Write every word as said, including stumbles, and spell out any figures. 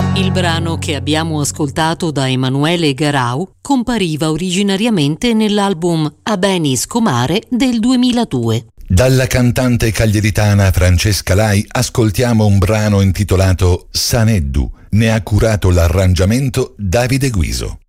Il brano che abbiamo ascoltato da Emanuele Garau compariva originariamente nell'album Abenis Comare del duemiladue. Dalla cantante cagliaritana Francesca Lai ascoltiamo un brano intitolato Saneddu. Ne ha curato l'arrangiamento Davide Guiso.